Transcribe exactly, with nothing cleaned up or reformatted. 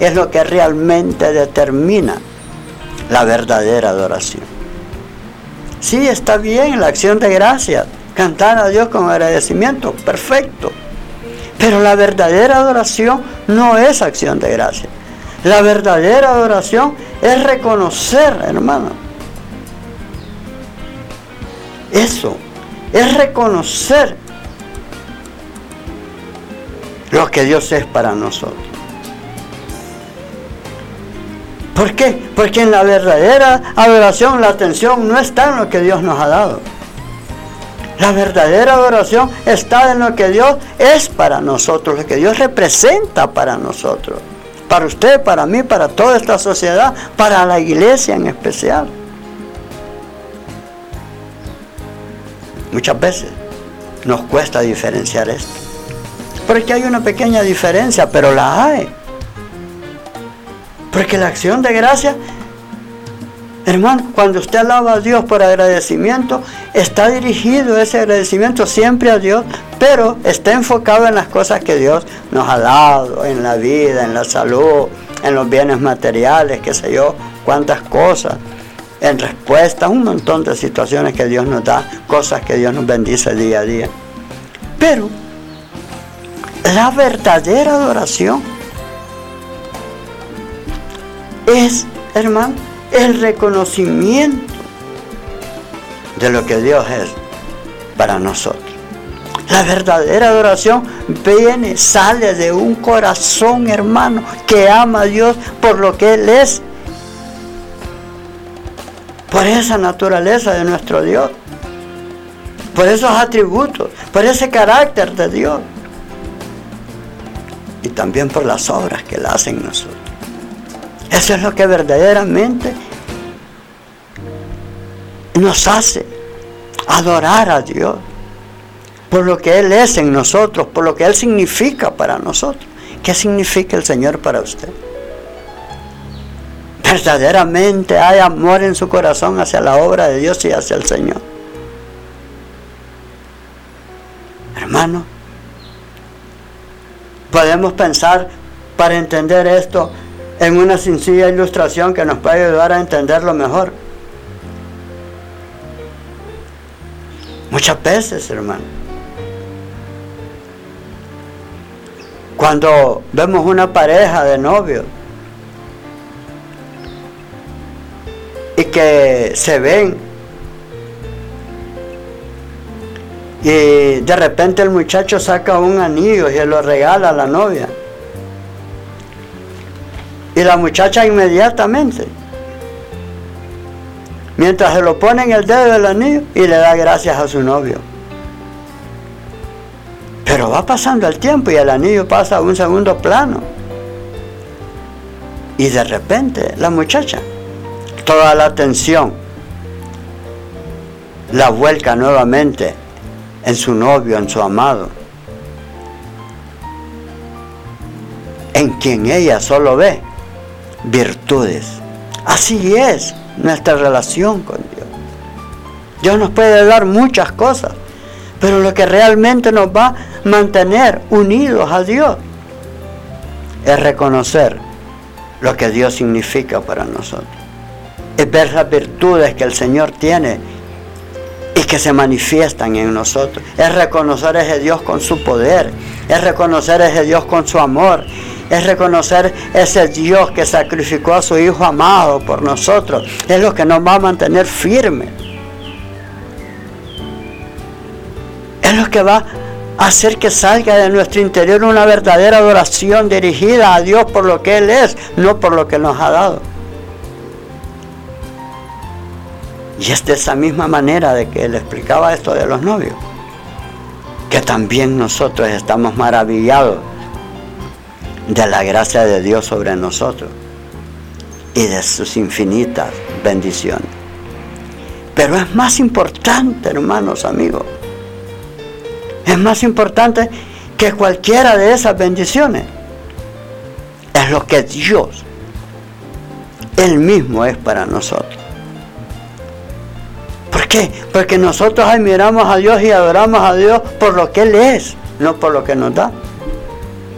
es lo que realmente determina la verdadera adoración. Sí, está bien la acción de gracias, cantar a Dios con agradecimiento, perfecto. Pero la verdadera adoración no es acción de gracias. La verdadera adoración es reconocer, hermano. Eso, es reconocer lo que Dios es para nosotros. ¿Por qué? Porque en la verdadera adoración la atención no está en lo que Dios nos ha dado. La verdadera adoración está en lo que Dios es para nosotros, lo que Dios representa para nosotros. Para usted, para mí, para toda esta sociedad, para la iglesia en especial. Muchas veces nos cuesta diferenciar esto. Porque hay una pequeña diferencia, pero la hay. Porque la acción de gracia, hermano, cuando usted alaba a Dios por agradecimiento, está dirigido ese agradecimiento siempre a Dios, pero está enfocado en las cosas que Dios nos ha dado, en la vida, en la salud, en los bienes materiales, qué sé yo, cuántas cosas, en respuesta a un montón de situaciones que Dios nos da, cosas que Dios nos bendice día a día. Pero la verdadera adoración es, hermano, el reconocimiento de lo que Dios es para nosotros. La verdadera adoración viene, sale de un corazón, hermano, que ama a Dios por lo que Él es, por esa naturaleza de nuestro Dios, por esos atributos, por ese carácter de Dios, y también por las obras que Él hace en nosotros. Eso es lo que verdaderamente nos hace adorar a Dios por lo que Él es en nosotros, por lo que Él significa para nosotros. ¿Qué significa el Señor para usted? Verdaderamente hay amor en su corazón hacia la obra de Dios y hacia el Señor. Hermano, podemos pensar para entender esto en una sencilla ilustración que nos puede ayudar a entenderlo mejor. Muchas veces, hermano, cuando vemos una pareja de novios y que se ven y de repente el muchacho saca un anillo y se lo regala a la novia, y la muchacha inmediatamente, mientras se lo pone en el dedo del anillo, y le da gracias a su novio. Pero va pasando el tiempo y el anillo pasa a un segundo plano. Y de repente la muchacha, toda la atención la vuelca nuevamente en su novio, en su amado, en quien ella solo ve virtudes. Así es nuestra relación con Dios. Dios nos puede dar muchas cosas, pero lo que realmente nos va a mantener unidos a Dios es reconocer lo que Dios significa para nosotros. Es ver las virtudes que el Señor tiene y que se manifiestan en nosotros. Es reconocer a ese Dios con su poder. Es reconocer a ese Dios con su amor. Es reconocer ese Dios que sacrificó a su Hijo amado por nosotros. Es lo que nos va a mantener firmes. Es lo que va a hacer que salga de nuestro interior una verdadera adoración dirigida a Dios por lo que Él es, no por lo que nos ha dado. Y es de esa misma manera de que Él explicaba esto de los novios, que también nosotros estamos maravillados de la gracia de Dios sobre nosotros y de sus infinitas bendiciones. Pero es más importante, hermanos, amigos, es más importante que cualquiera de esas bendiciones, es lo que Dios, Él mismo es para nosotros. ¿Por qué? Porque nosotros admiramos a Dios y adoramos a Dios por lo que Él es, no por lo que nos da.